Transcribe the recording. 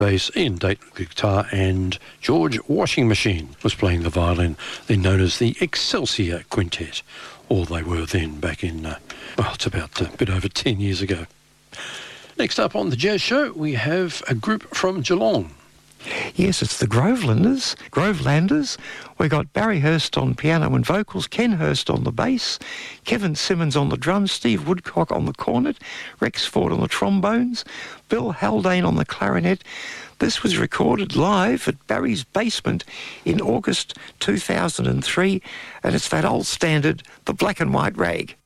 bass, Ian Dayton the guitar, and George Washing Machine was playing the violin, then known as the Excelsior Quintet, or they were then back in, it's about a bit over 10 years ago. Next up on the Jazz Show, we have a group from Geelong. Yes, it's the Grovelanders. We got Barry Hurst on piano and vocals, Ken Hurst on the bass, Kevin Simmons on the drums, Steve Woodcock on the cornet, Rex Ford on the trombones, Bill Haldane on the clarinet. This was recorded live at Barry's basement in August 2003, and it's that old standard, the black and white rag.